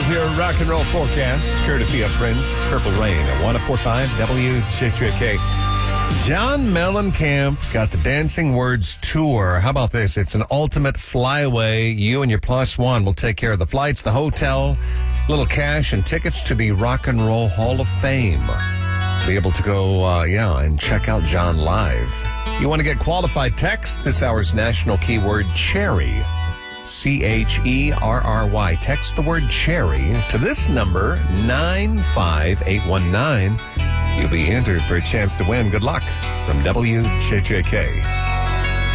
is your rock and roll forecast, courtesy of Prince, Purple Rain at 104.5 WJJK. John Mellencamp got the Dancing Words Tour. How about this? It's an ultimate flyaway. You and your plus one will take care of the flights, the hotel, little cash, and tickets to the Rock and Roll Hall of Fame. Be able to go, and check out John live. You want to get qualified? Text this hour's national keyword cherry. CHERRY. Text the word cherry to this number, 95819. You'll be entered for a chance to win. Good luck from WJJK.